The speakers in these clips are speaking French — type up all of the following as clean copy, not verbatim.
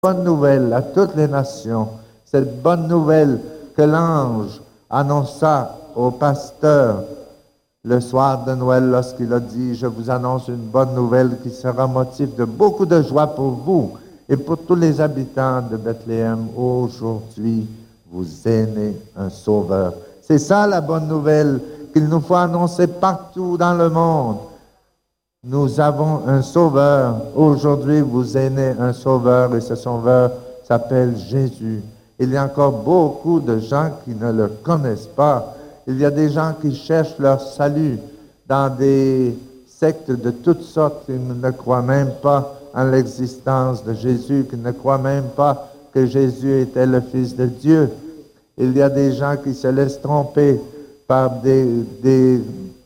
bonne nouvelle à toutes les nations, cette bonne nouvelle que l'ange annonça au pasteur le soir de Noël lorsqu'il a dit, je vous annonce une bonne nouvelle qui sera motif de beaucoup de joie pour vous et pour tous les habitants de Bethléem. Aujourd'hui, vous est né un sauveur. C'est ça la bonne nouvelle qu'il nous faut annoncer partout dans le monde. Nous avons un sauveur. Aujourd'hui, vous est né un sauveur et ce sauveur s'appelle Jésus. Il y a encore beaucoup de gens qui ne le connaissent pas. Il y a des gens qui cherchent leur salut dans des sectes de toutes sortes qui ne croient même pas en l'existence de Jésus, qui ne croient même pas que Jésus était le Fils de Dieu. Il y a des gens qui se laissent tromper par des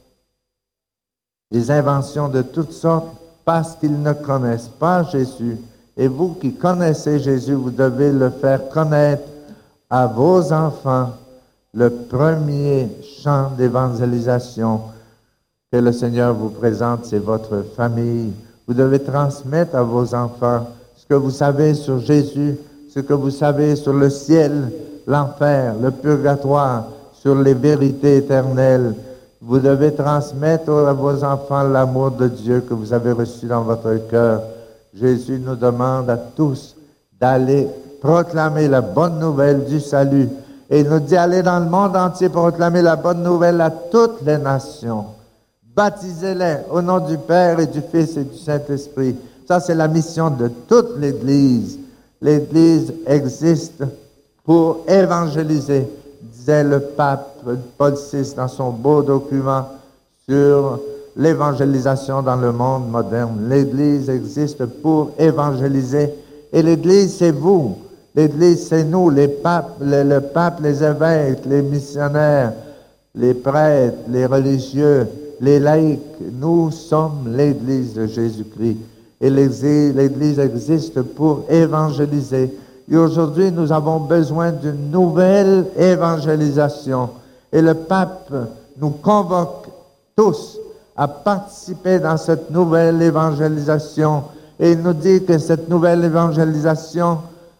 inventions de toutes sortes parce qu'ils ne connaissent pas Jésus. Et vous qui connaissez Jésus, vous devez le faire connaître à vos enfants. Le premier champ d'évangélisation que le Seigneur vous présente, c'est votre famille. Vous devez transmettre à vos enfants ce que vous savez sur Jésus, ce que vous savez sur le ciel, l'enfer, le purgatoire, sur les vérités éternelles. Vous devez transmettre à vos enfants l'amour de Dieu que vous avez reçu dans votre cœur. Jésus nous demande à tous d'aller proclamer la bonne nouvelle du salut. Et il nous dit, allez dans le monde entier pour proclamer la bonne nouvelle à toutes les nations. Baptisez-les au nom du Père et du Fils et du Saint-Esprit. Ça, c'est la mission de toute l'Église. L'Église existe pour évangéliser, disait le pape Paul VI dans son beau document sur l'évangélisation dans le monde moderne. L'Église existe pour évangéliser et l'Église, c'est vous. L'Église, c'est nous, les papes, le pape, les évêques, les missionnaires, les prêtres, les religieux, les laïcs. Nous sommes l'Église de Jésus-Christ. Et l'Église existe pour évangéliser. Et aujourd'hui, nous avons besoin d'une nouvelle évangélisation. Et le pape nous convoque tous à participer dans cette nouvelle évangélisation. Et il nous dit que cette nouvelle évangélisation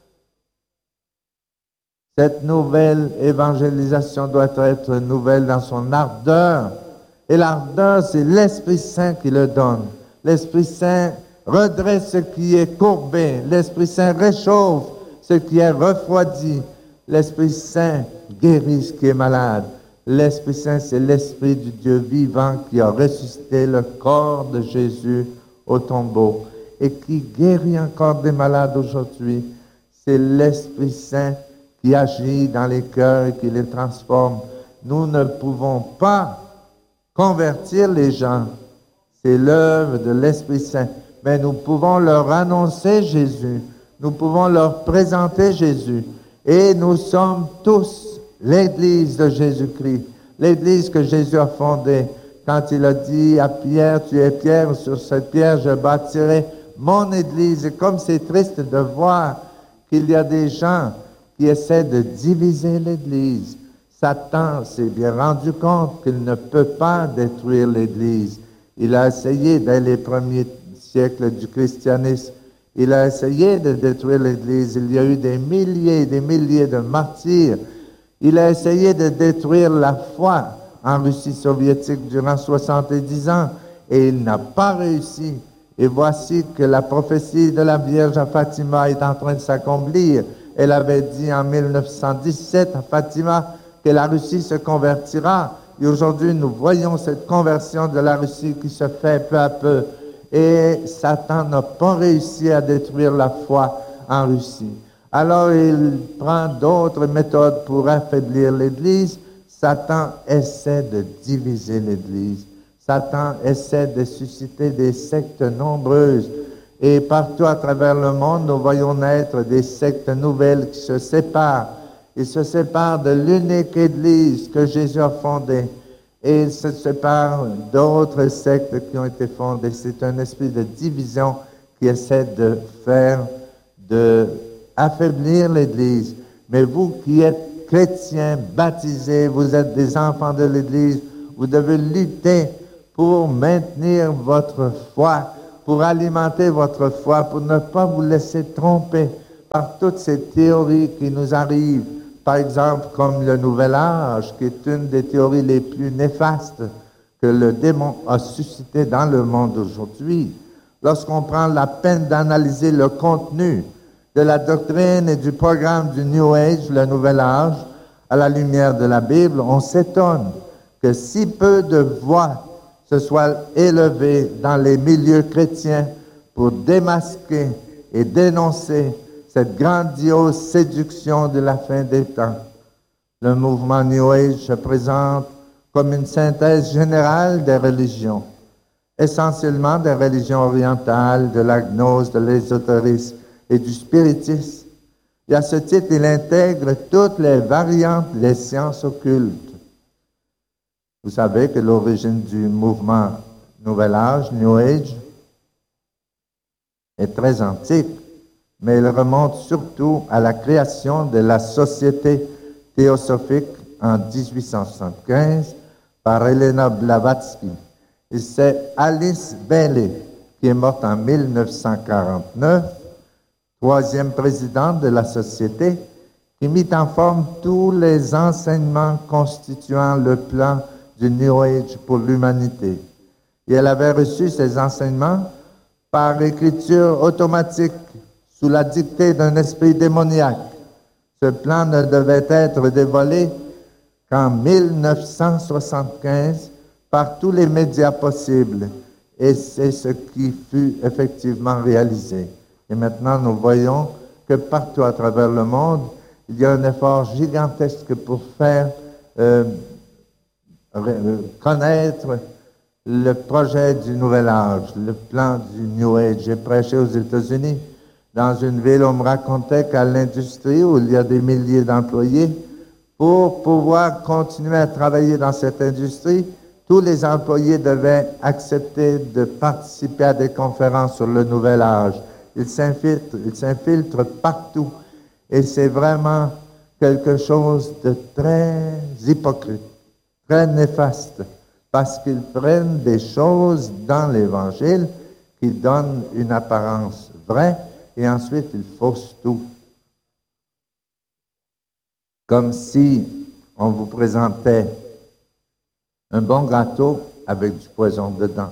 doit être nouvelle dans son ardeur. Et l'ardeur, c'est l'Esprit Saint qui le donne. L'Esprit Saint redresse ce qui est courbé. L'Esprit Saint réchauffe ce qui est refroidi. L'Esprit Saint guérit ce qui est malade. L'Esprit Saint, c'est l'Esprit du Dieu vivant qui a ressuscité le corps de Jésus au tombeau et qui guérit encore des malades aujourd'hui. C'est l'Esprit Saint qui agit dans les cœurs et qui les transforme. Nous ne pouvons pas convertir les gens. C'est l'œuvre de l'Esprit Saint. Mais nous pouvons leur annoncer Jésus. Nous pouvons leur présenter Jésus. Et nous sommes tous l'Église de Jésus-Christ. L'Église que Jésus a fondée quand il a dit à Pierre, tu es Pierre, sur cette pierre je bâtirai mon Église. Et comme c'est triste de voir qu'il y a des gens qui essaie de diviser l'Église. Satan s'est bien rendu compte qu'il ne peut pas détruire l'Église. Il a essayé dès les premiers siècles du christianisme. Il a essayé de détruire l'Église. Il y a eu des milliers et des milliers de martyrs. Il a essayé de détruire la foi en Russie soviétique durant 70 ans et il n'a pas réussi. Et voici que la prophétie de la Vierge à Fatima est en train de s'accomplir. Elle avait dit en 1917 à Fatima que la Russie se convertira. Et aujourd'hui, nous voyons cette conversion de la Russie qui se fait peu à peu. Et Satan n'a pas réussi à détruire la foi en Russie. Alors, il prend d'autres méthodes pour affaiblir l'Église. Satan essaie de diviser l'Église. Satan essaie de susciter des sectes nombreuses. Et partout à travers le monde, nous voyons naître des sectes nouvelles qui se séparent. Ils se séparent de l'unique Église que Jésus a fondée. Et ils se séparent d'autres sectes qui ont été fondées. C'est un esprit de division qui essaie de affaiblir l'Église. Mais vous qui êtes chrétiens, baptisés, vous êtes des enfants de l'Église, vous devez lutter pour maintenir votre foi, pour alimenter votre foi, pour ne pas vous laisser tromper par toutes ces théories qui nous arrivent, par exemple comme le Nouvel Âge, qui est une des théories les plus néfastes que le démon a suscité dans le monde aujourd'hui. Lorsqu'on prend la peine d'analyser le contenu de la doctrine et du programme du New Age, le Nouvel Âge, à la lumière de la Bible, on s'étonne que si peu de voix se soient élevées dans les milieux chrétiens pour démasquer et dénoncer cette grandiose séduction de la fin des temps. Le mouvement New Age se présente comme une synthèse générale des religions, essentiellement des religions orientales, de la gnose, de l'ésotérisme et du spiritisme. Et à ce titre, il intègre toutes les variantes des sciences occultes. Vous savez que l'origine du mouvement Nouvel Âge, New Age, est très antique, mais il remonte surtout à la création de la Société théosophique en 1875 par Helena Blavatsky. Et c'est Alice Bailey, qui est morte en 1949, troisième présidente de la Société, qui mit en forme tous les enseignements constituant le plan du New Age pour l'humanité. Et elle avait reçu ces enseignements par écriture automatique, sous la dictée d'un esprit démoniaque. Ce plan ne devait être dévoilé qu'en 1975 par tous les médias possibles. Et c'est ce qui fut effectivement réalisé. Et maintenant, nous voyons que partout à travers le monde, il y a un effort gigantesque pour faire connaître le projet du Nouvel Âge, le plan du New Age. J'ai prêché aux États-Unis, dans une ville où on me racontait qu'à l'industrie, où il y a des milliers d'employés, pour pouvoir continuer à travailler dans cette industrie, tous les employés devaient accepter de participer à des conférences sur le Nouvel Âge. Ils s'infiltrent partout. Et c'est vraiment quelque chose de très hypocrite, très néfaste, parce qu'ils prennent des choses dans l'Évangile qui donnent une apparence vraie et ensuite ils faussent tout. Comme si on vous présentait un bon gâteau avec du poison dedans.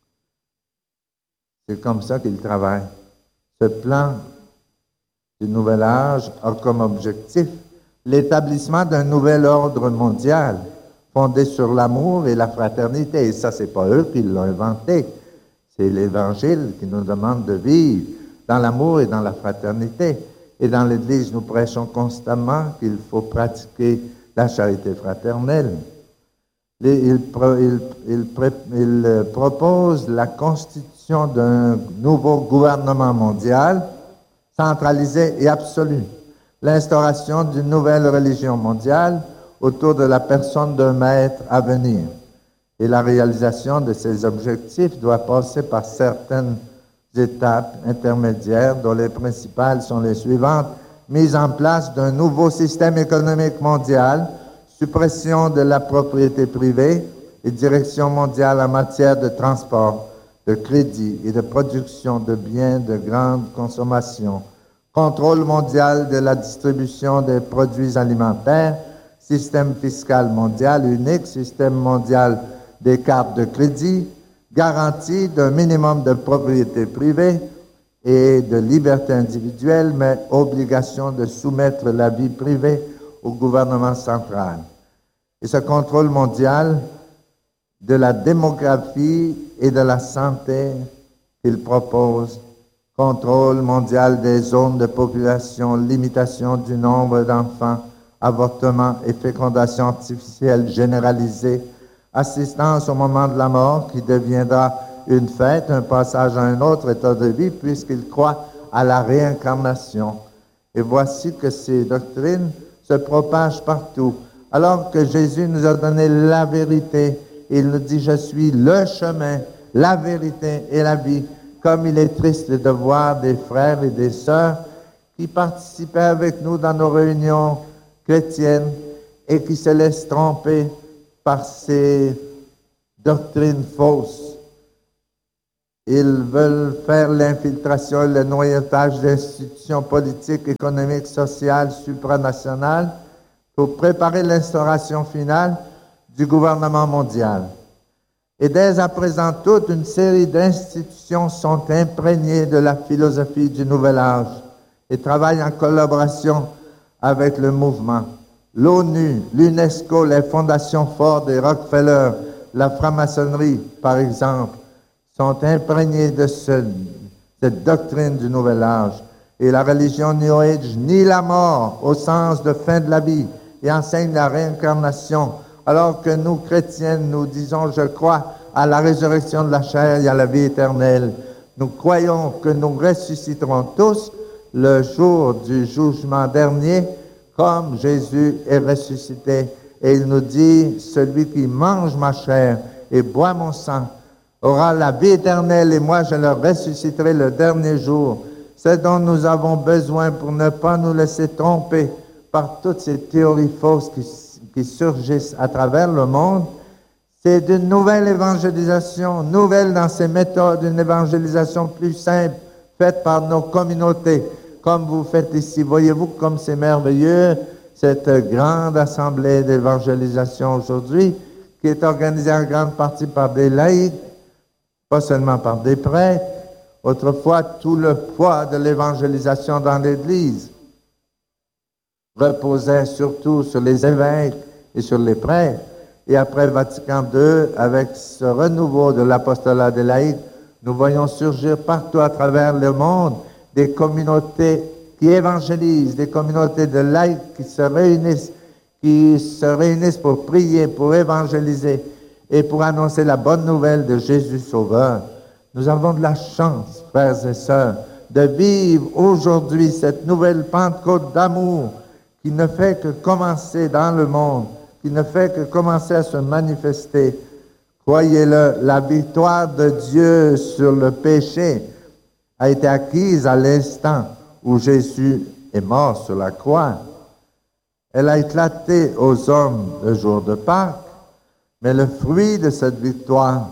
C'est comme ça qu'ils travaillent. Ce plan du Nouvel Âge a comme objectif l'établissement d'un nouvel ordre mondial fondé sur l'amour et la fraternité. Et ça, c'est pas eux qui l'ont inventé. C'est l'Évangile qui nous demande de vivre dans l'amour et dans la fraternité. Et dans l'Église, nous prêchons constamment qu'il faut pratiquer la charité fraternelle. Il propose la constitution d'un nouveau gouvernement mondial, centralisé et absolu, l'instauration d'une nouvelle religion mondiale autour de la personne d'un maître à venir. Et la réalisation de ces objectifs doit passer par certaines étapes intermédiaires, dont les principales sont les suivantes: mise en place d'un nouveau système économique mondial, suppression de la propriété privée et direction mondiale en matière de transport, de crédit et de production de biens de grande consommation, contrôle mondial de la distribution des produits alimentaires, système fiscal mondial unique, système mondial des cartes de crédit, garantie d'un minimum de propriété privée et de liberté individuelle, mais obligation de soumettre la vie privée au gouvernement central. Et ce contrôle mondial de la démographie et de la santé qu'il propose, contrôle mondial des zones de population, limitation du nombre d'enfants, avortement et fécondation artificielle généralisée, assistance au moment de la mort qui deviendra une fête, un passage à un autre état de vie puisqu'il croit à la réincarnation. Et voici que ces doctrines se propagent partout. Alors que Jésus nous a donné la vérité, il nous dit: je suis le chemin, la vérité et la vie. Comme il est triste de voir des frères et des sœurs qui participaient avec nous dans nos réunions chrétiennes et qui se laissent tromper par ces doctrines fausses Ils veulent faire l'infiltration et le noyautage d'institutions politiques, économiques, sociales, supranationales pour préparer l'instauration finale du gouvernement mondial. Et dès à présent, toute une série d'institutions sont imprégnées de la philosophie du Nouvel Âge et travaillent en collaboration avec le mouvement. L'ONU, l'UNESCO, les fondations Ford et Rockefeller, la franc-maçonnerie, par exemple, sont imprégnés de cette doctrine du Nouvel Âge. Et la religion New Age nie la mort au sens de fin de la vie et enseigne la réincarnation, alors que nous, chrétiens, nous disons, je crois à la résurrection de la chair et à la vie éternelle. Nous croyons que nous ressusciterons tous le jour du jugement dernier, comme Jésus est ressuscité. Et il nous dit, celui qui mange ma chair et boit mon sang aura la vie éternelle et moi je le ressusciterai le dernier jour. C'est dont nous avons besoin pour ne pas nous laisser tromper par toutes ces théories fausses qui surgissent à travers le monde. C'est d'une nouvelle évangélisation, nouvelle dans ses méthodes, une évangélisation plus simple, faite par nos communautés, comme vous faites ici. Voyez-vous comme c'est merveilleux, cette grande assemblée d'évangélisation aujourd'hui, qui est organisée en grande partie par des laïcs, pas seulement par des prêtres. Autrefois, tout le poids de l'évangélisation dans l'Église reposait surtout sur les évêques et sur les prêtres. Et après Vatican II, avec ce renouveau de l'apostolat des laïcs, nous voyons surgir partout à travers le monde des communautés qui évangélisent, des communautés de laïcs qui se réunissent pour prier, pour évangéliser et pour annoncer la bonne nouvelle de Jésus Sauveur. Nous avons de la chance, frères et sœurs, de vivre aujourd'hui cette nouvelle Pentecôte d'amour qui ne fait que commencer dans le monde, qui ne fait que commencer à se manifester. Croyez-le, la victoire de Dieu sur le péché a été acquise à l'instant où Jésus est mort sur la croix. Elle a éclaté aux hommes le jour de Pâques, mais le fruit de cette victoire,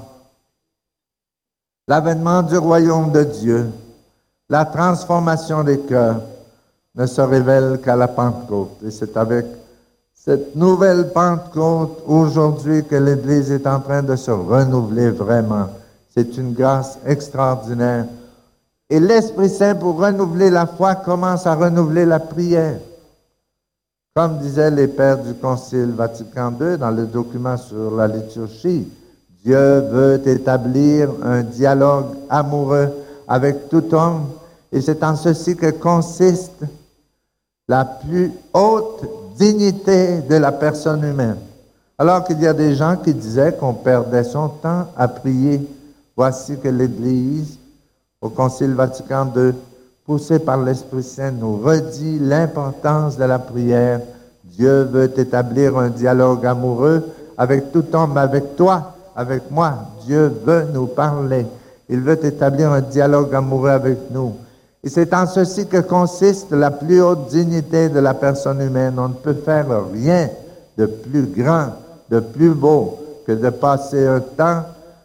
l'avènement du royaume de Dieu, la transformation des cœurs, ne se révèle qu'à la Pentecôte. Et c'est avec cette nouvelle Pentecôte aujourd'hui que l'Église est en train de se renouveler vraiment. C'est une grâce extraordinaire. Et l'Esprit Saint, pour renouveler la foi, commence à renouveler la prière. Comme disaient les pères du Concile Vatican II dans le document sur la liturgie, Dieu veut établir un dialogue amoureux avec tout homme, et c'est en ceci que consiste la plus haute dignité de la personne humaine. Alors qu'il y a des gens qui disaient qu'on perdait son temps à prier, voici que l'Église, au Concile Vatican II, poussée par l'Esprit Saint, nous redit l'importance de la prière. Dieu veut établir un dialogue amoureux avec tout homme, avec toi, avec moi. Dieu veut nous parler. Il veut établir un dialogue amoureux avec nous. Et c'est en ceci que consiste la plus haute dignité de la personne humaine. On ne peut faire rien de plus grand, de plus beau que de passer un temps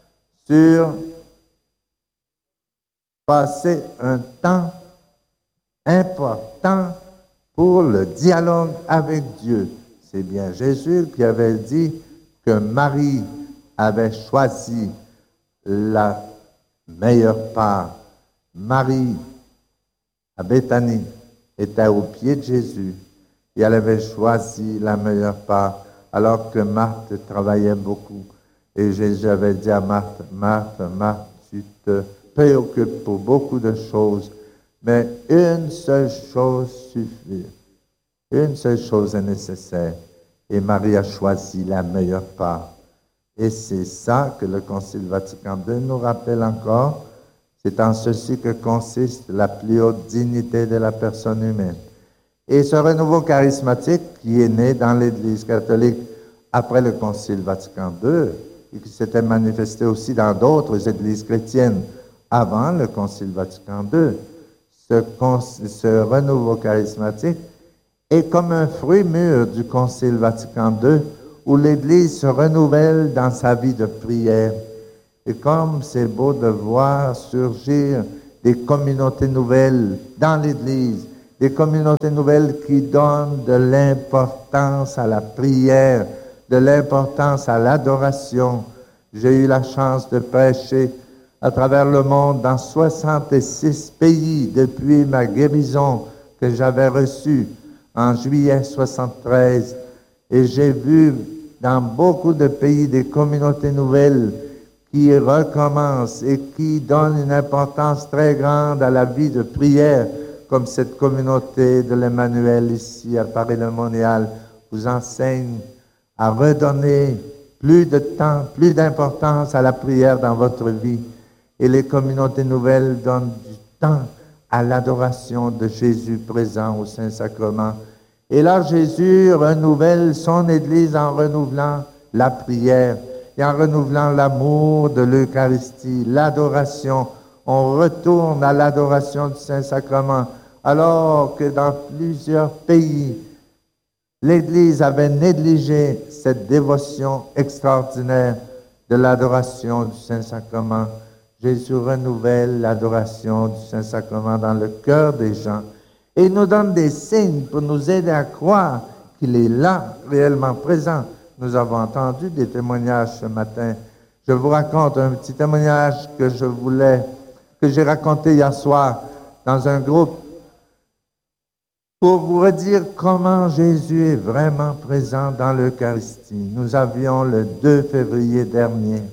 important pour le dialogue avec Dieu. C'est bien Jésus qui avait dit que Marie avait choisi la meilleure part. Marie, à Béthanie, était au pied de Jésus et elle avait choisi la meilleure part, alors que Marthe travaillait beaucoup. Et Jésus avait dit à Marthe, Marthe, Marthe, tu te préoccupes pour beaucoup de choses, mais une seule chose suffit. Une seule chose est nécessaire. Et Marie a choisi la meilleure part. Et c'est ça que le Concile Vatican II nous rappelle encore. C'est en ceci que consiste la plus haute dignité de la personne humaine. Et ce renouveau charismatique qui est né dans l'Église catholique après le Concile Vatican II, et qui s'était manifesté aussi dans d'autres églises chrétiennes avant le Concile Vatican II, ce renouveau charismatique est comme un fruit mûr du Concile Vatican II, où l'Église se renouvelle dans sa vie de prière. Et comme c'est beau de voir surgir des communautés nouvelles dans l'Église, des communautés nouvelles qui donnent de l'importance à la prière, de l'importance à l'adoration. J'ai eu la chance de prêcher à travers le monde dans 66 pays depuis ma guérison que j'avais reçue en juillet 73. Et j'ai vu dans beaucoup de pays des communautés nouvelles qui recommencent et qui donnent une importance très grande à la vie de prière, comme cette communauté de l'Emmanuel ici à Paris-le-Monial vous enseigne à redonner plus de temps, plus d'importance à la prière dans votre vie. Et les communautés nouvelles donnent du temps à l'adoration de Jésus présent au Saint-Sacrement. Et là, Jésus renouvelle son Église en renouvelant la prière et en renouvelant l'amour de l'Eucharistie, l'adoration. On retourne à l'adoration du Saint-Sacrement, alors que dans plusieurs pays, l'Église avait négligé cette dévotion extraordinaire de l'adoration du Saint-Sacrement. Jésus renouvelle l'adoration du Saint-Sacrement dans le cœur des gens et il nous donne des signes pour nous aider à croire qu'il est là, réellement présent. Nous avons entendu des témoignages ce matin. Je vous raconte un petit témoignage que j'ai raconté hier soir dans un groupe pour vous redire comment Jésus est vraiment présent dans l'Eucharistie. Nous avions le 2 février dernier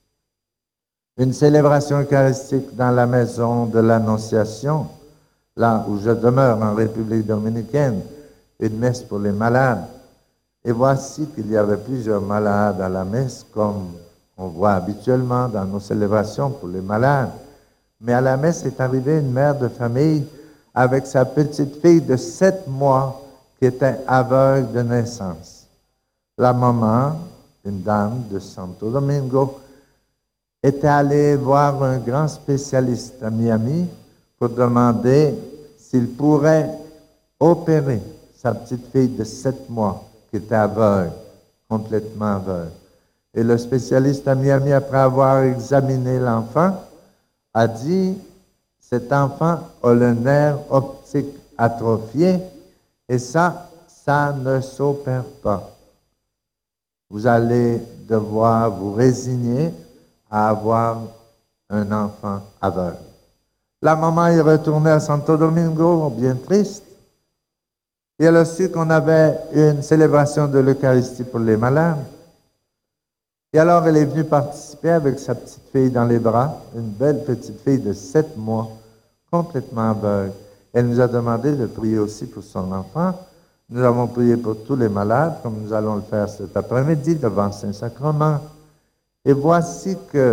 une célébration eucharistique dans la maison de l'Annonciation, là où je demeure en République dominicaine, une messe pour les malades. Et voici qu'il y avait plusieurs malades à la messe, comme on voit habituellement dans nos célébrations pour les malades. Mais à la messe est arrivée une mère de famille avec sa petite fille de 7 mois qui était aveugle de naissance. La maman, une dame de Santo Domingo, était allée voir un grand spécialiste à Miami pour demander s'il pourrait opérer sa petite fille de 7 mois qui était aveugle, complètement aveugle. Et le spécialiste à Miami, après avoir examiné l'enfant, a dit « Cet enfant a le nerf optique atrophié et ça ne s'opère pas. Vous allez devoir vous résigner à avoir un enfant aveugle. » La maman est retournée à Santo Domingo, bien triste, et elle a su qu'on avait une célébration de l'Eucharistie pour les malades. Et alors, elle est venue participer avec sa petite fille dans les bras, une belle petite fille de 7 mois, complètement aveugle. Elle nous a demandé de prier aussi pour son enfant. Nous avons prié pour tous les malades, comme nous allons le faire cet après-midi devant le Saint-Sacrement. Et voici que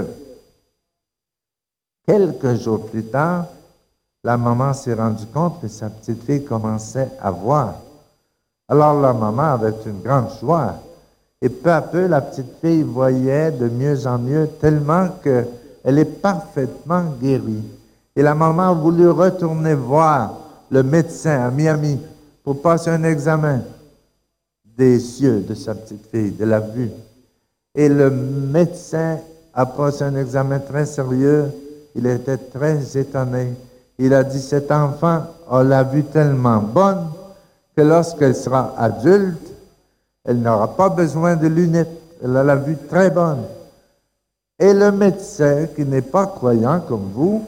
quelques jours plus tard, la maman s'est rendue compte que sa petite fille commençait à voir. Alors la maman avait une grande joie. Et peu à peu, la petite fille voyait de mieux en mieux, tellement qu'elle est parfaitement guérie. Et la maman a voulu retourner voir le médecin à Miami pour passer un examen des yeux de sa petite fille, de la vue. Et le médecin a passé un examen très sérieux. Il était très étonné. Il a dit, cet enfant a la vue tellement bonne que lorsqu'elle sera adulte, elle n'aura pas besoin de lunettes. Elle a la vue très bonne. Et le médecin, qui n'est pas croyant comme vous,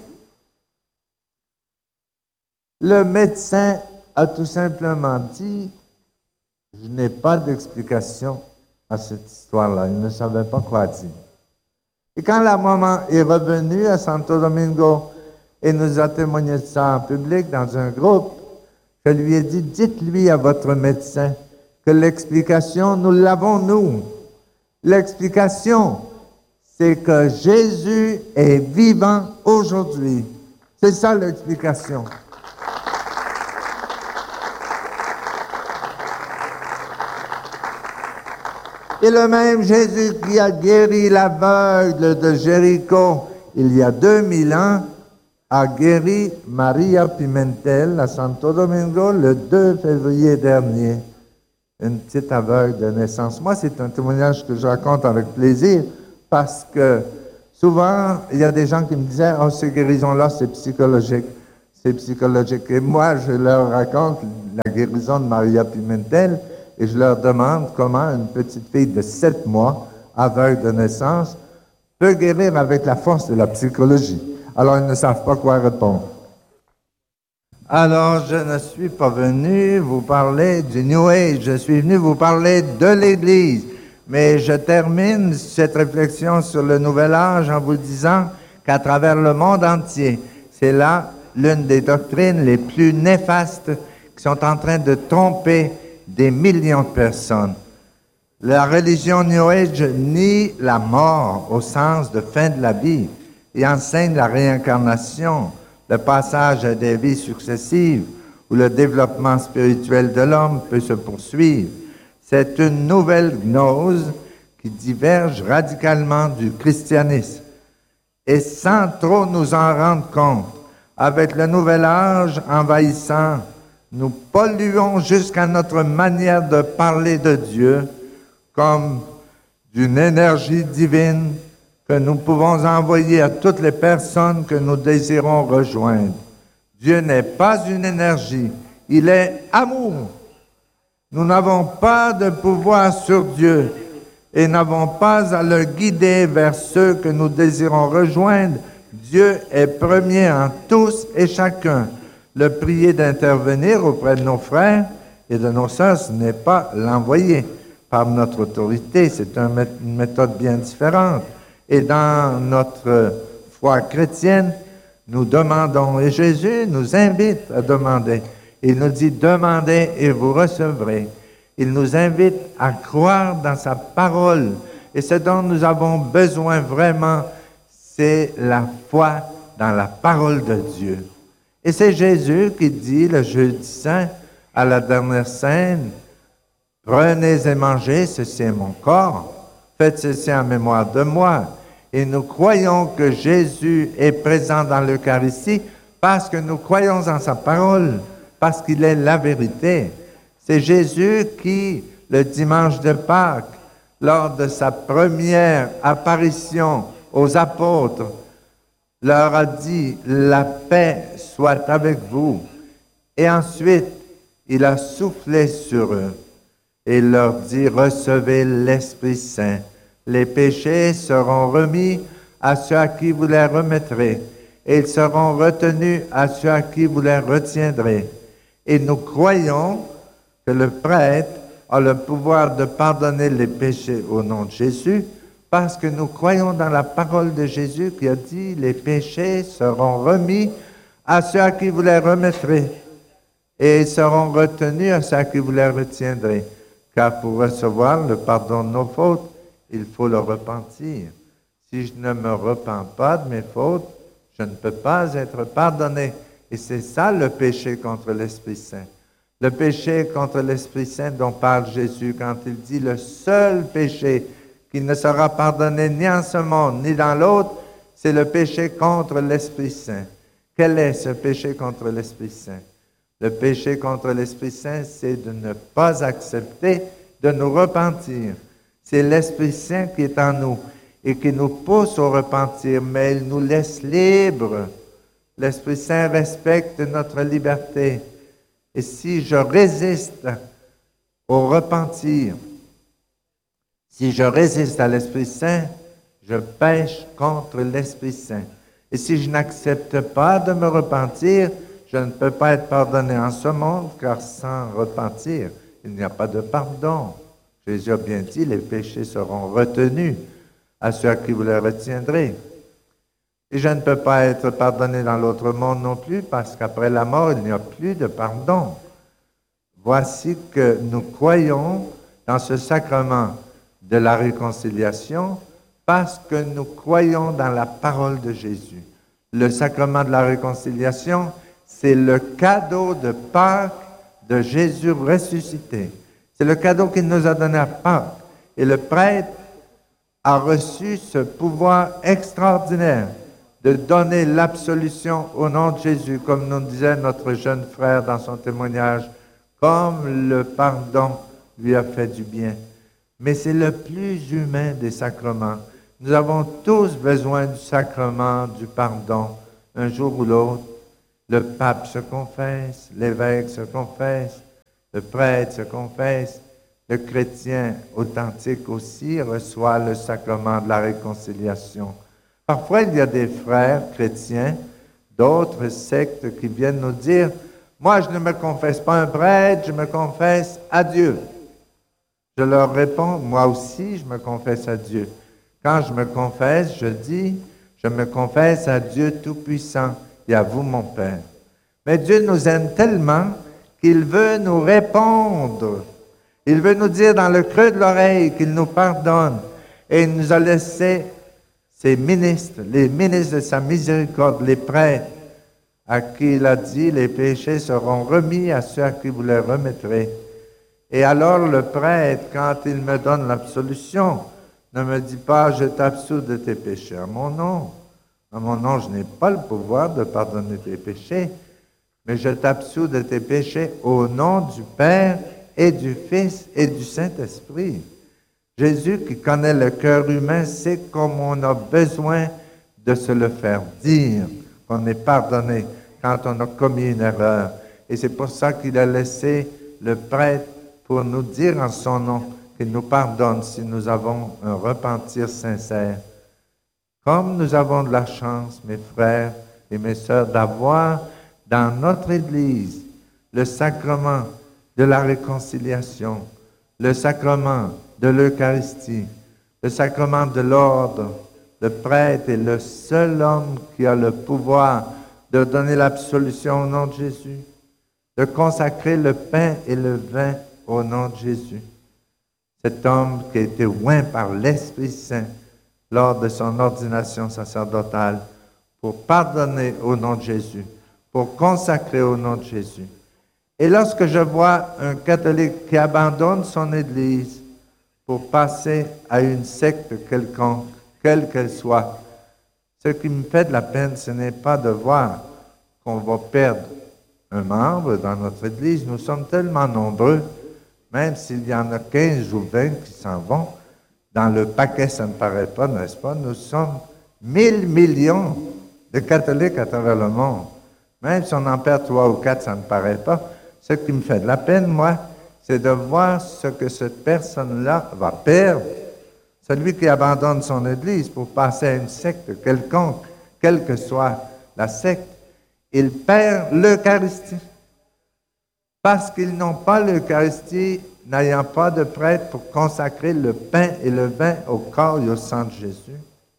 le médecin a tout simplement dit, je n'ai pas d'explication à cette histoire-là. Il ne savait pas quoi dire. Et quand la maman est revenue à Santo Domingo et nous a témoigné de ça en public dans un groupe, je lui ai dit, dites-lui à votre médecin que l'explication, nous l'avons nous. L'explication, c'est que Jésus est vivant aujourd'hui. C'est ça l'explication. Et le même Jésus qui a guéri l'aveugle de Jéricho il y a 2000 ans, a guéri Maria Pimentel à Santo Domingo le 2 février dernier. Une petite aveugle de naissance. Moi, c'est un témoignage que je raconte avec plaisir parce que Souvent, il y a des gens qui me disaient, « Oh, ces guérisons-là, c'est psychologique. C'est psychologique. » Et moi, je leur raconte la guérison de Maria Pimentel et je leur demande comment une petite fille de 7 mois, aveugle de naissance, peut guérir avec la force de la psychologie. Alors, ils ne savent pas quoi répondre. Alors, je ne suis pas venu vous parler du New Age, je suis venu vous parler de l'Église. Mais je termine cette réflexion sur le Nouvel Âge en vous disant qu'à travers le monde entier, c'est là l'une des doctrines les plus néfastes qui sont en train de tromper des millions de personnes. La religion New Age nie la mort au sens de fin de la vie et enseigne la réincarnation, le passage à des vies successives où le développement spirituel de l'homme peut se poursuivre. C'est une nouvelle gnose qui diverge radicalement du christianisme. Et sans trop nous en rendre compte, avec le nouvel âge envahissant, nous polluons jusqu'à notre manière de parler de Dieu comme d'une énergie divine que nous pouvons envoyer à toutes les personnes que nous désirons rejoindre. Dieu n'est pas une énergie, il est amour. Nous n'avons pas de pouvoir sur Dieu et n'avons pas à le guider vers ceux que nous désirons rejoindre. Dieu est premier en tous et chacun. Le prier d'intervenir auprès de nos frères et de nos sœurs, ce n'est pas l'envoyer par notre autorité, c'est une méthode bien différente. Et dans notre foi chrétienne, nous demandons, et Jésus nous invite à demander. Il nous dit, demandez et vous recevrez. Il nous invite à croire dans sa parole. Et ce dont nous avons besoin vraiment, c'est la foi dans la parole de Dieu. Et c'est Jésus qui dit le jeudi saint à la dernière scène, prenez et mangez, ceci est mon corps, faites ceci en mémoire de moi. Et nous croyons que Jésus est présent dans l'Eucharistie parce que nous croyons en sa parole, parce qu'il est la vérité. C'est Jésus qui, le dimanche de Pâques, lors de sa première apparition aux apôtres, leur a dit « La paix soit avec vous ». Et ensuite, il a soufflé sur eux et leur dit « Recevez l'Esprit Saint. Les péchés seront remis à ceux à qui vous les remettrez, et ils seront retenus à ceux à qui vous les retiendrez. » Et nous croyons que le prêtre a le pouvoir de pardonner les péchés au nom de Jésus, parce que nous croyons dans la parole de Jésus qui a dit « Les péchés seront remis à ceux à qui vous les remettrez, et ils seront retenus à ceux à qui vous les retiendrez. » Car pour recevoir le pardon de nos fautes, il faut le repentir. Si je ne me repens pas de mes fautes, je ne peux pas être pardonné. Et c'est ça le péché contre l'Esprit Saint. Le péché contre l'Esprit Saint dont parle Jésus quand il dit le seul péché qui ne sera pardonné ni en ce monde ni dans l'autre, c'est le péché contre l'Esprit Saint. Quel est ce péché contre l'Esprit Saint? Le péché contre l'Esprit Saint, c'est de ne pas accepter de nous repentir. C'est l'Esprit Saint qui est en nous et qui nous pousse au repentir, mais il nous laisse libres. L'Esprit Saint respecte notre liberté. Et si je résiste au repentir, si je résiste à l'Esprit Saint, je pêche contre l'Esprit Saint. Et si je n'accepte pas de me repentir, je ne peux pas être pardonné en ce monde, car sans repentir, il n'y a pas de pardon. Jésus a bien dit, les péchés seront retenus à ceux à qui vous les retiendrez. Et je ne peux pas être pardonné dans l'autre monde non plus, parce qu'après la mort, il n'y a plus de pardon. Voici que nous croyons dans ce sacrement de la réconciliation, parce que nous croyons dans la parole de Jésus. Le sacrement de la réconciliation, c'est le cadeau de Pâques de Jésus ressuscité. C'est le cadeau qu'il nous a donné à Pâques. Et le prêtre a reçu ce pouvoir extraordinaire de donner l'absolution au nom de Jésus, comme nous disait notre jeune frère dans son témoignage, comme le pardon lui a fait du bien. Mais c'est le plus humain des sacrements. Nous avons tous besoin du sacrement du pardon. Un jour ou l'autre, le pape se confesse, l'évêque se confesse, le prêtre se confesse, le chrétien authentique aussi reçoit le sacrement de la réconciliation. Parfois, il y a des frères chrétiens d'autres sectes qui viennent nous dire, moi, je ne me confesse pas à un prêtre, je me confesse à Dieu. Je leur réponds, moi aussi, je me confesse à Dieu. Quand je me confesse, je dis, je me confesse à Dieu Tout-Puissant et à vous, mon Père. Mais Dieu nous aime tellement qu'il veut nous répondre. Il veut nous dire dans le creux de l'oreille qu'il nous pardonne. Et il nous a laissé ses ministres, les ministres de sa miséricorde, les prêtres, à qui il a dit, les péchés seront remis à ceux à qui vous les remettrez. Et alors le prêtre, quand il me donne l'absolution, ne me dit pas, je t'absous de tes péchés à mon nom. À mon nom, je n'ai pas le pouvoir de pardonner tes péchés, mais je t'absous de tes péchés au nom du Père et du Fils et du Saint-Esprit. Jésus, qui connaît le cœur humain, sait comme on a besoin de se le faire dire, qu'on est pardonné quand on a commis une erreur. Et c'est pour ça qu'il a laissé le prêtre pour nous dire en son nom qu'il nous pardonne si nous avons un repentir sincère. Comme nous avons de la chance, mes frères et mes sœurs, d'avoir dans notre Église le sacrement de la réconciliation, le sacrement de l'Eucharistie, le sacrement de l'ordre. Le prêtre est le seul homme qui a le pouvoir de donner l'absolution au nom de Jésus, de consacrer le pain et le vin au nom de Jésus. Cet homme qui a été oint par l'Esprit Saint lors de son ordination sacerdotale pour pardonner au nom de Jésus, pour consacrer au nom de Jésus. Et lorsque je vois un catholique qui abandonne son Église pour passer à une secte quelconque, quelle qu'elle soit, ce qui me fait de la peine, ce n'est pas de voir qu'on va perdre un membre dans notre Église. Nous sommes tellement nombreux, même s'il y en a 15 ou 20 qui s'en vont, dans le paquet, ça ne paraît pas, n'est-ce pas? Nous sommes 1000 millions de catholiques à travers le monde. Même si on en perd 3 ou 4, ça ne paraît pas. Ce qui me fait de la peine, moi, c'est de voir ce que cette personne-là va perdre. Celui qui abandonne son Église pour passer à une secte quelconque, quelle que soit la secte, il perd l'Eucharistie. Parce qu'ils n'ont pas l'Eucharistie, n'ayant pas de prêtre pour consacrer le pain et le vin au corps et au sang de Jésus.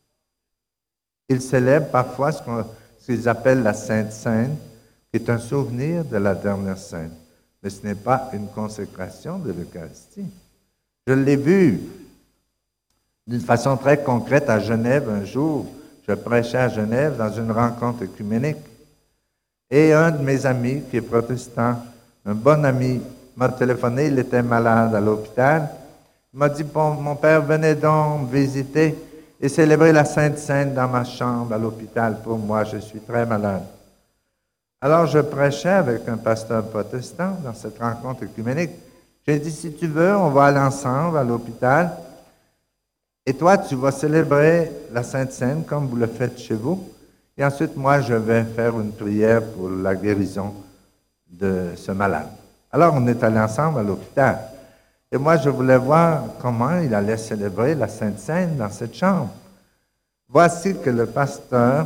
Ils célèbrent parfois ce qu'ils appellent la Sainte Seine, qui est un souvenir de la dernière Seine. Mais ce n'est pas une consécration de l'Eucharistie. Je l'ai vu d'une façon très concrète à Genève un jour. Je prêchais à Genève dans une rencontre œcuménique. Et un de mes amis, qui est protestant, un bon ami, m'a téléphoné, il était malade à l'hôpital. Il m'a dit, bon, mon père, venez donc me visiter et célébrer la Sainte Seine dans ma chambre à l'hôpital pour moi, je suis très malade. Alors, je prêchais avec un pasteur protestant dans cette rencontre œcuménique. J'ai dit, si tu veux, on va aller ensemble à l'hôpital. Et toi, tu vas célébrer la Sainte Seine comme vous le faites chez vous. Et ensuite, moi, je vais faire une prière pour la guérison de ce malade. Alors, on est allés ensemble à l'hôpital. Et moi, je voulais voir comment il allait célébrer la Sainte Seine dans cette chambre. Voici que le pasteur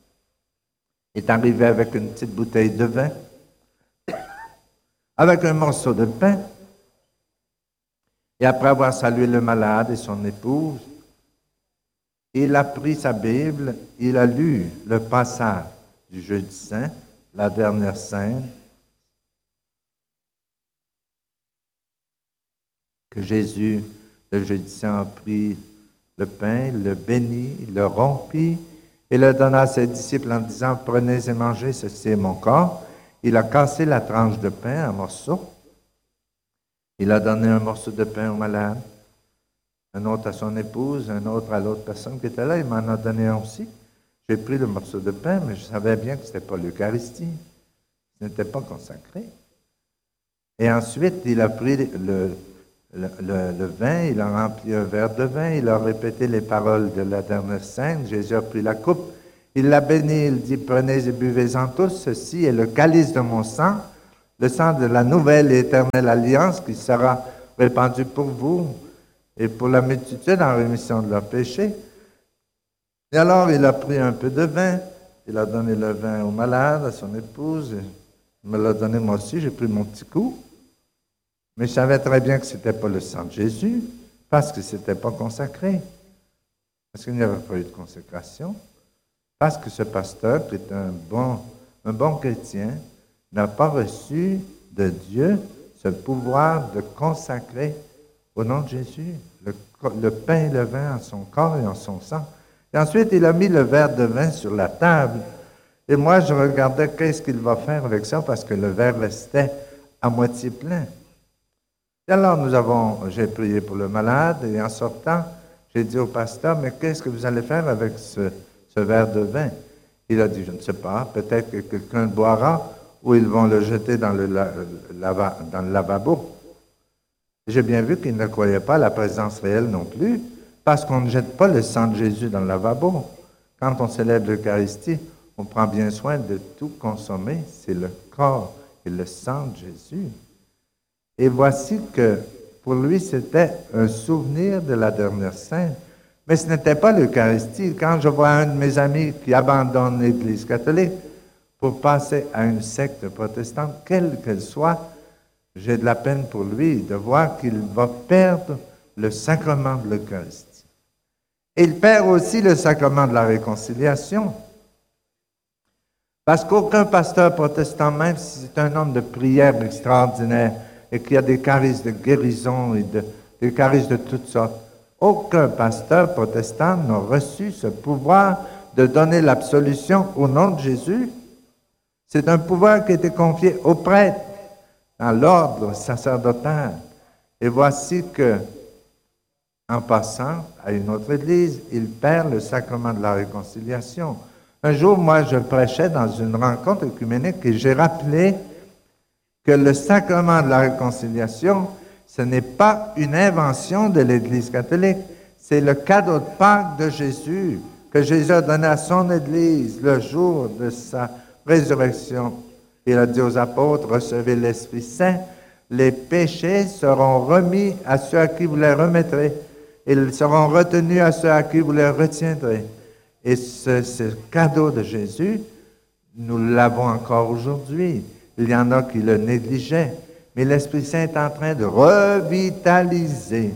est arrivé avec une petite bouteille de vin, avec un morceau de pain. Et après avoir salué le malade et son épouse, il a pris sa Bible, il a lu le passage du Jeudi Saint, la dernière scène, que Jésus, le Jeudi Saint, a pris le pain, il le bénit, il le rompit et le donna à ses disciples en disant, prenez et mangez, ceci est mon corps. Il a cassé la tranche de pain en morceaux. Il a donné un morceau de pain au malade, un autre à son épouse, un autre à l'autre personne qui était là. Il m'en a donné un aussi. J'ai pris le morceau de pain, mais je savais bien que ce n'était pas l'Eucharistie. Ce n'était pas consacré. Et ensuite, il a pris le vin, il a rempli un verre de vin, il a répété les paroles de la dernière scène. Jésus a pris la coupe, il l'a bénie, il dit, prenez et buvez-en tous, ceci est le calice de mon sang, le sang de la nouvelle et éternelle alliance qui sera répandu pour vous et pour la multitude en rémission de leurs péchés. Et alors, il a pris un peu de vin, il a donné le vin au malade, à son épouse, il me l'a donné moi aussi, j'ai pris mon petit coup. Mais je savais très bien que ce n'était pas le sang de Jésus, parce que ce n'était pas consacré, parce qu'il n'y avait pas eu de consécration, parce que ce pasteur, qui est un bon chrétien, n'a pas reçu de Dieu ce pouvoir de consacrer au nom de Jésus le pain et le vin en son corps et en son sang. Et ensuite, il a mis le verre de vin sur la table. Et moi, je regardais qu'est-ce qu'il va faire avec ça, parce que le verre restait à moitié plein. Et alors, j'ai prié pour le malade, et en sortant, j'ai dit au pasteur, mais qu'est-ce que vous allez faire avec ce verre de vin? Il a dit, je ne sais pas, peut-être que quelqu'un le boira, ou ils vont le jeter dans le lavabo. J'ai bien vu qu'il ne croyait pas à la présence réelle non plus, parce qu'on ne jette pas le sang de Jésus dans le lavabo. Quand on célèbre l'Eucharistie, on prend bien soin de tout consommer. C'est le corps et le sang de Jésus. Et voici que pour lui, c'était un souvenir de la dernière scène. Mais ce n'était pas l'Eucharistie. Quand je vois un de mes amis qui abandonne l'Église catholique pour passer à une secte protestante, quelle qu'elle soit, j'ai de la peine pour lui de voir qu'il va perdre le sacrement de l'Eucharistie. Et il perd aussi le sacrement de la réconciliation. Parce qu'aucun pasteur protestant, même si c'est un homme de prière extraordinaire et qui a des charismes de guérison et des charismes de toutes sortes, aucun pasteur protestant n'a reçu ce pouvoir de donner l'absolution au nom de Jésus. C'est un pouvoir qui a été confié aux prêtres, dans l'ordre sacerdotal. Et voici que, en passant à une autre église, il perd le sacrement de la réconciliation. Un jour, moi, je prêchais dans une rencontre œcuménique et j'ai rappelé que le sacrement de la réconciliation, ce n'est pas une invention de l'Église catholique, c'est le cadeau de Pâques de Jésus que Jésus a donné à son Église le jour de sa résurrection. Il a dit aux apôtres, recevez l'Esprit Saint, les péchés seront remis à ceux à qui vous les remettrez. Ils seront retenus à ceux à qui vous les retiendrez. Et ce cadeau de Jésus, nous l'avons encore aujourd'hui. Il y en a qui le négligeaient. Mais l'Esprit Saint est en train de revitaliser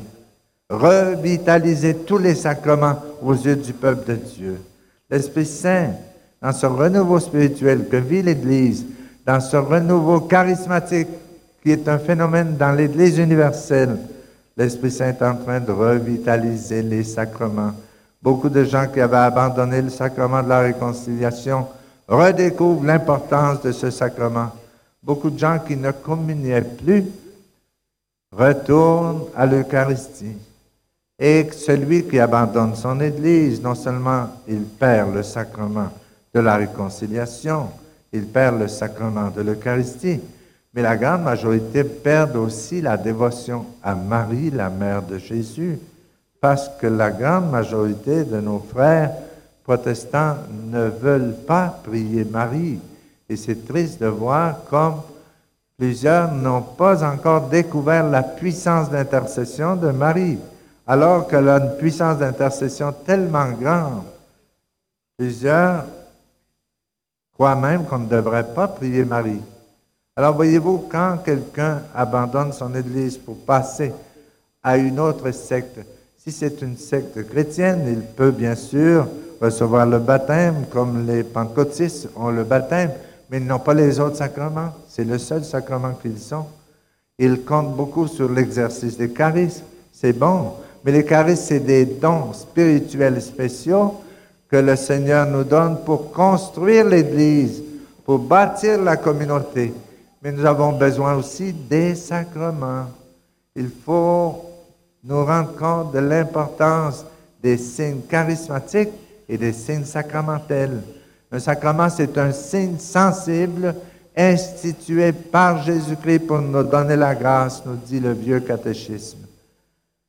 tous les sacrements aux yeux du peuple de Dieu. L'Esprit Saint, dans ce renouveau spirituel que vit l'Église, dans ce renouveau charismatique qui est un phénomène dans l'Église universelle, l'Esprit Saint est en train de revitaliser les sacrements. Beaucoup de gens qui avaient abandonné le sacrement de la réconciliation redécouvrent l'importance de ce sacrement. Beaucoup de gens qui ne communiaient plus retournent à l'Eucharistie. Et celui qui abandonne son Église, non seulement il perd le sacrement de la réconciliation, il perd le sacrement de l'Eucharistie, mais la grande majorité perd aussi la dévotion à Marie, la mère de Jésus, parce que la grande majorité de nos frères protestants ne veulent pas prier Marie. Et c'est triste de voir comme plusieurs n'ont pas encore découvert la puissance d'intercession de Marie, alors qu'elle a une puissance d'intercession tellement grande. Plusieurs croient même qu'on ne devrait pas prier Marie. Alors voyez-vous, quand quelqu'un abandonne son Église pour passer à une autre secte, si c'est une secte chrétienne, il peut bien sûr recevoir le baptême, comme les pentecôtistes ont le baptême, mais ils n'ont pas les autres sacrements. C'est le seul sacrement qu'ils ont. Ils comptent beaucoup sur l'exercice des charismes. C'est bon, mais les charismes, c'est des dons spirituels spéciaux que le Seigneur nous donne pour construire l'Église, pour bâtir la communauté. Mais nous avons besoin aussi des sacrements. Il faut nous rendre compte de l'importance des signes charismatiques et des signes sacramentels. Un sacrement, c'est un signe sensible institué par Jésus-Christ pour nous donner la grâce, nous dit le vieux catéchisme.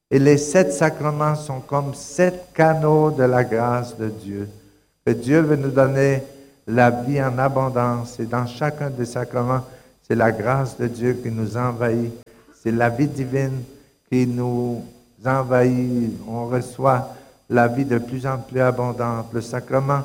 Et les 7 sacrements sont comme 7 canaux de la grâce de Dieu. Que Dieu veut nous donner la vie en abondance. Et dans chacun des sacrements, c'est la grâce de Dieu qui nous envahit. C'est la vie divine qui nous envahit. On reçoit la vie de plus en plus abondante. Le sacrement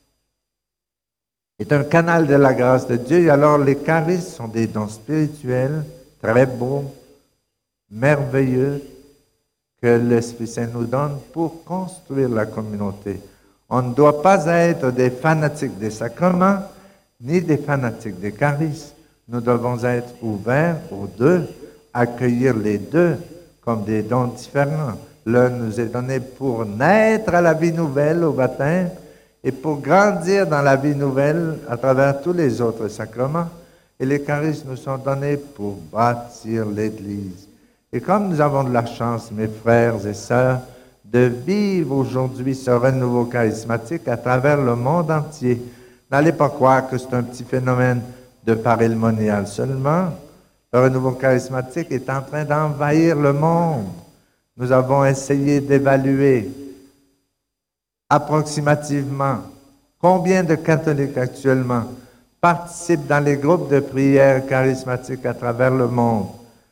est un canal de la grâce de Dieu. Et alors, les charismes sont des dons spirituels très beaux, merveilleux, que l'Esprit Saint nous donne pour construire la communauté. On ne doit pas être des fanatiques des sacrements, ni des fanatiques des charismes. Nous devons être ouverts aux deux, accueillir les deux comme des dons différents. L'un nous est donné pour naître à la vie nouvelle au baptême et pour grandir dans la vie nouvelle à travers tous les autres sacrements. Et les charismes nous sont donnés pour bâtir l'Église. Et comme nous avons de la chance, mes frères et sœurs, de vivre aujourd'hui ce renouveau charismatique à travers le monde entier, n'allez pas croire que c'est un petit phénomène de Paray-le-Monial seulement. Le renouveau charismatique est en train d'envahir le monde. Nous avons essayé d'évaluer approximativement combien de catholiques actuellement participent dans les groupes de prière charismatiques à travers le monde.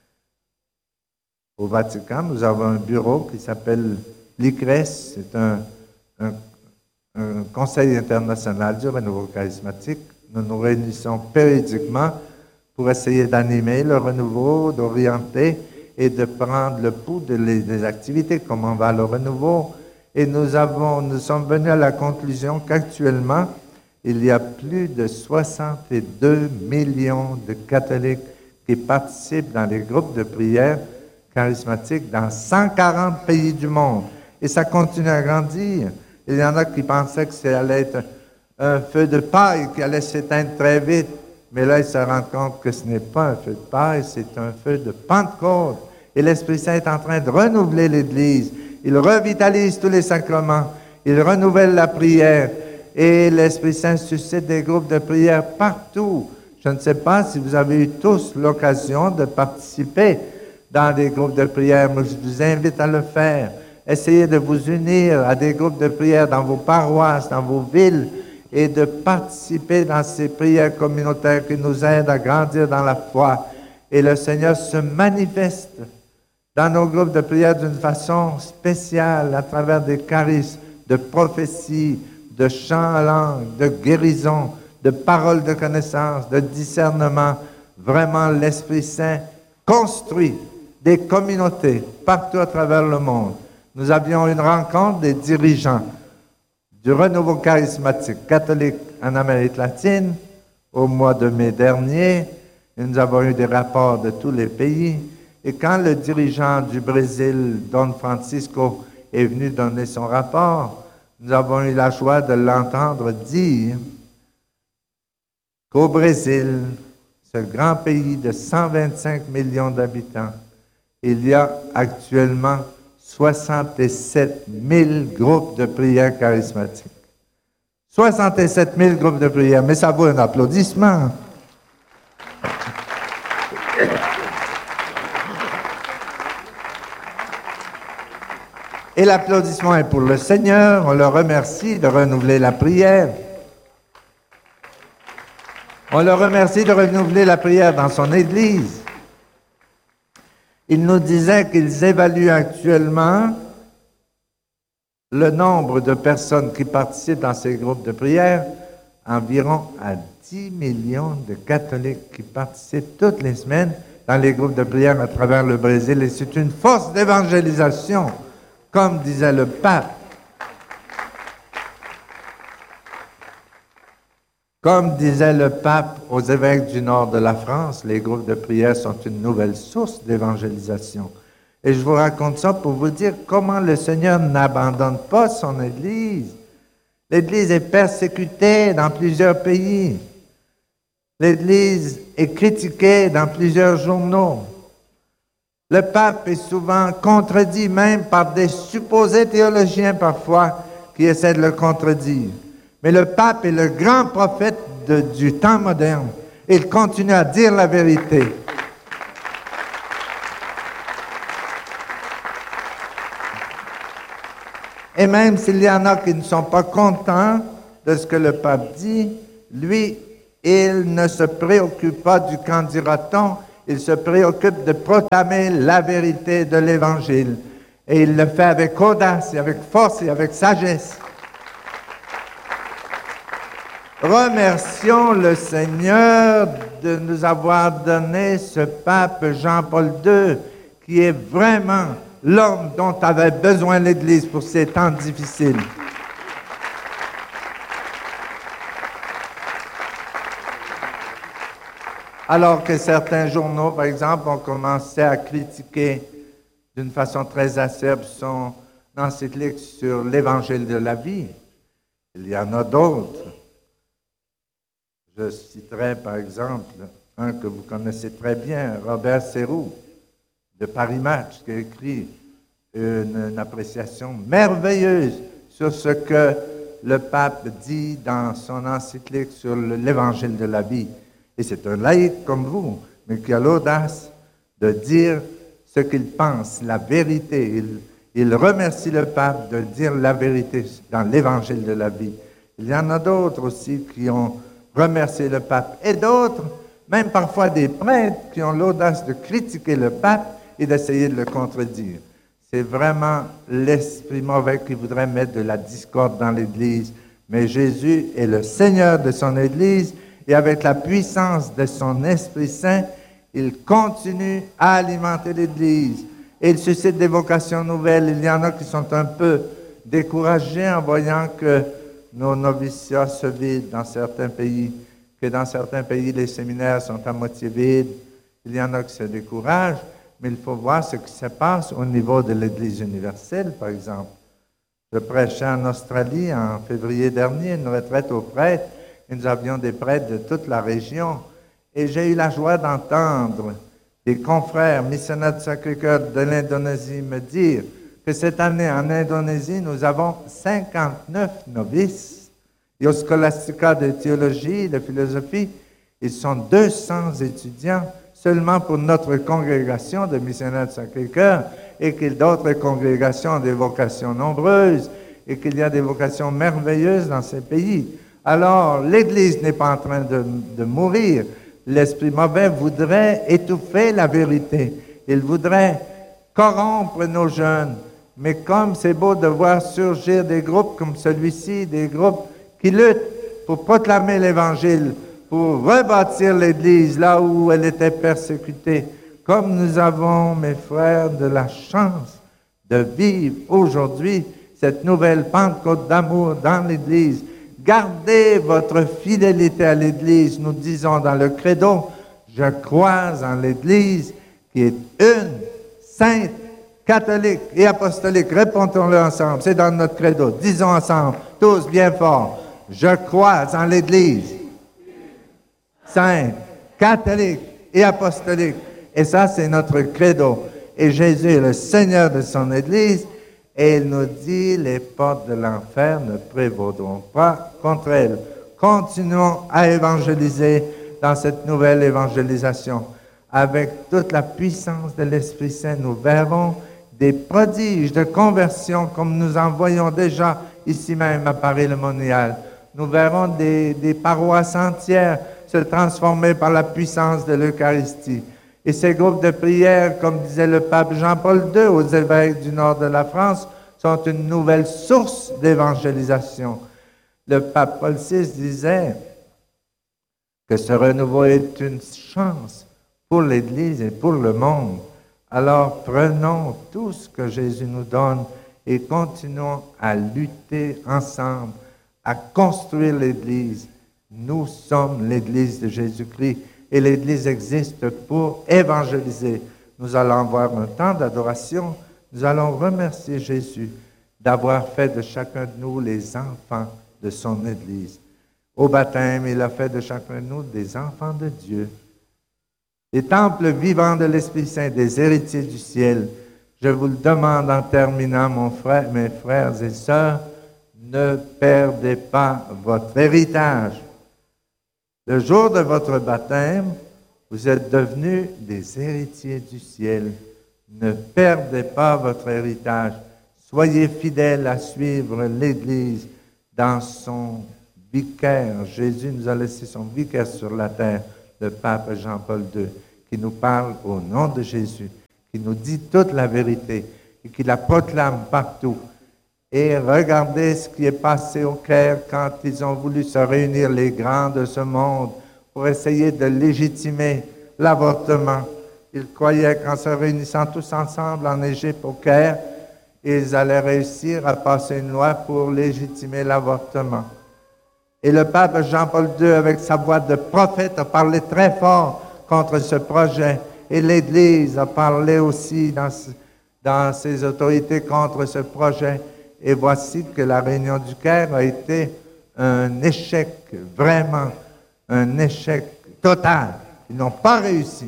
Au Vatican, nous avons un bureau qui s'appelle l'ICRES, c'est un conseil international du renouveau charismatique. Nous nous réunissons périodiquement pour essayer d'animer le renouveau, d'orienter et de prendre le pouls des activités, comment va le renouveau. Et nous sommes venus à la conclusion qu'actuellement, il y a plus de 62 millions de catholiques qui participent dans les groupes de prière charismatiques dans 140 pays du monde. Et ça continue à grandir. Il y en a qui pensaient que ça allait être un feu de paille qui allait s'éteindre très vite. Mais là, ils se rendent compte que ce n'est pas un feu de paille, c'est un feu de Pentecôte. Et l'Esprit Saint est en train de renouveler l'Église. Il revitalise tous les sacrements. Il renouvelle la prière. Et l'Esprit Saint suscite des groupes de prière partout. Je ne sais pas si vous avez eu tous l'occasion de participer dans des groupes de prière, mais je vous invite à le faire. Essayez de vous unir à des groupes de prière dans vos paroisses, dans vos villes, et de participer dans ces prières communautaires qui nous aident à grandir dans la foi. Et le Seigneur se manifeste dans nos groupes de prière d'une façon spéciale, à travers des charismes de prophétie, de chants en langue, de guérison, de paroles de connaissance, de discernement. Vraiment, l'Esprit Saint construit des communautés partout à travers le monde. Nous avions une rencontre des dirigeants du renouveau charismatique catholique en Amérique latine au mois de mai dernier. Et nous avons eu des rapports de tous les pays. Et quand le dirigeant du Brésil, Don Francisco, est venu donner son rapport, nous avons eu la joie de l'entendre dire qu'au Brésil, ce grand pays de 125 millions d'habitants, il y a actuellement 67 000 groupes de prière charismatiques. 67 000 groupes de prière, mais ça vaut un applaudissement. Et l'applaudissement est pour le Seigneur. On le remercie de renouveler la prière. On le remercie de renouveler la prière dans son Église. Il nous disait qu'ils évaluent actuellement le nombre de personnes qui participent dans ces groupes de prière, environ à 10 millions de catholiques qui participent toutes les semaines dans les groupes de prière à travers le Brésil. Et c'est une force d'évangélisation, comme disait le pape. Comme disait le pape aux évêques du nord de la France, les groupes de prière sont une nouvelle source d'évangélisation. Et je vous raconte ça pour vous dire comment le Seigneur n'abandonne pas son Église. L'Église est persécutée dans plusieurs pays. L'Église est critiquée dans plusieurs journaux. Le pape est souvent contredit même par des supposés théologiens parfois qui essaient de le contredire. Mais le pape est le grand prophète du temps moderne. Il continue à dire la vérité. Et même s'il y en a qui ne sont pas contents de ce que le pape dit, lui, il ne se préoccupe pas du qu'en dira-t-on, il se préoccupe de proclamer la vérité de l'Évangile. Et il le fait avec audace et avec force et avec sagesse. Remercions le Seigneur de nous avoir donné ce pape Jean-Paul II, qui est vraiment l'homme dont avait besoin l'Église pour ces temps difficiles. Alors que certains journaux, par exemple, ont commencé à critiquer d'une façon très acerbe son encyclique sur l'Évangile de la vie, il y en a d'autres. Je citerai par exemple un que vous connaissez très bien, Robert Serroux, de Paris Match, qui a écrit une appréciation merveilleuse sur ce que le pape dit dans son encyclique sur l'Évangile de la vie. Et c'est un laïc comme vous, mais qui a l'audace de dire ce qu'il pense, la vérité. Il remercie le pape de dire la vérité dans l'Évangile de la vie. Il y en a d'autres aussi qui ont remercié le pape, et d'autres, même parfois des prêtres, qui ont l'audace de critiquer le pape et d'essayer de le contredire. C'est vraiment l'esprit mauvais qui voudrait mettre de la discorde dans l'Église. Mais Jésus est le Seigneur de son Église, et avec la puissance de son Esprit Saint, il continue à alimenter l'Église. Et il suscite des vocations nouvelles. Il y en a qui sont un peu découragés en voyant que nos noviciats se vident dans certains pays, que dans certains pays, les séminaires sont à moitié vides. Il y en a qui se découragent, mais il faut voir ce qui se passe au niveau de l'Église universelle, par exemple. Je prêchais en Australie en février dernier, une retraite aux prêtres, et nous avions des prêtres de toute la région. Et j'ai eu la joie d'entendre des confrères missionnaires du Sacré-Cœur de l'Indonésie me dire que cette année en Indonésie, nous avons 59 novices. Et au Scholastica de théologie, de philosophie, ils sont 200 étudiants seulement pour notre congrégation de missionnaires du Sacré-Cœur, et qu'il y a d'autres congrégations ont des vocations nombreuses, et qu'il y a des vocations merveilleuses dans ces pays. Alors, l'Église n'est pas en train de mourir. L'esprit mauvais voudrait étouffer la vérité. Il voudrait corrompre nos jeunes. Mais comme c'est beau de voir surgir des groupes comme celui-ci, des groupes qui luttent pour proclamer l'Évangile, pour rebâtir l'Église là où elle était persécutée, comme nous avons, mes frères, de la chance de vivre aujourd'hui cette nouvelle Pentecôte d'amour dans l'Église. Gardez votre fidélité à l'Église. Nous disons dans le credo, je crois en l'Église qui est une, sainte, catholique et apostolique. Répondons-le ensemble, c'est dans notre credo. Disons ensemble, tous bien fort, je crois en l'Église sainte, catholique et apostolique. Et ça, c'est notre credo. Et Jésus est le Seigneur de son Église. Et il nous dit, les portes de l'enfer ne prévaudront pas contre elle. Continuons à évangéliser dans cette nouvelle évangélisation. Avec toute la puissance de l'Esprit Saint, nous verrons des prodiges de conversion comme nous en voyons déjà ici même à Paris-le-Monial. Nous verrons des paroisses entières se transformer par la puissance de l'Eucharistie. Et ces groupes de prière, comme disait le pape Jean-Paul II aux évêques du nord de la France, sont une nouvelle source d'évangélisation. Le pape Paul VI disait que ce renouveau est une chance pour l'Église et pour le monde. Alors prenons tout ce que Jésus nous donne et continuons à lutter ensemble, à construire l'Église. Nous sommes l'Église de Jésus-Christ et l'Église existe pour évangéliser. Nous allons avoir un temps d'adoration. Nous allons remercier Jésus d'avoir fait de chacun de nous les enfants de son Église. Au baptême, il a fait de chacun de nous des enfants de Dieu, des temples vivants de l'Esprit Saint, des héritiers du ciel. Je vous le demande en terminant, mes frères et sœurs, ne perdez pas votre héritage. Le jour de votre baptême, vous êtes devenus des héritiers du ciel. Ne perdez pas votre héritage. Soyez fidèles à suivre l'Église dans son vicaire. Jésus nous a laissé son vicaire sur la terre, le pape Jean-Paul II, qui nous parle au nom de Jésus, qui nous dit toute la vérité et qui la proclame partout. Et regardez ce qui est passé au Caire quand ils ont voulu se réunir, les grands de ce monde, pour essayer de légitimer l'avortement. Ils croyaient qu'en se réunissant tous ensemble en Égypte, au Caire, ils allaient réussir à passer une loi pour légitimer l'avortement. Et le pape Jean-Paul II, avec sa voix de prophète, a parlé très fort contre ce projet. Et l'Église a parlé aussi dans ses autorités contre ce projet. Et voici que la réunion du Caire a été un échec, vraiment un échec total. Ils n'ont pas réussi.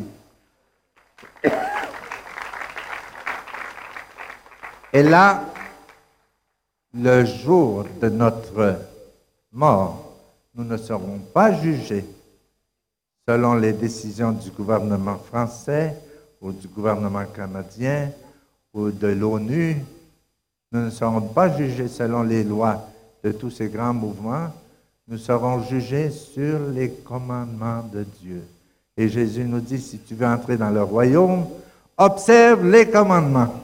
Et là, le jour de notre mort, nous ne serons pas jugés selon les décisions du gouvernement français ou du gouvernement canadien ou de l'ONU. Nous ne serons pas jugés selon les lois de tous ces grands mouvements. Nous serons jugés sur les commandements de Dieu. Et Jésus nous dit, si tu veux entrer dans le royaume, observe les commandements.